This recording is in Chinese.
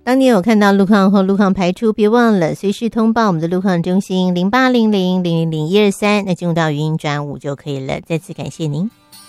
当你有看到路况或路况排除，别忘了随时通报我们的路况中心0800000123，那进入到语音转5就可以了。再次感谢您。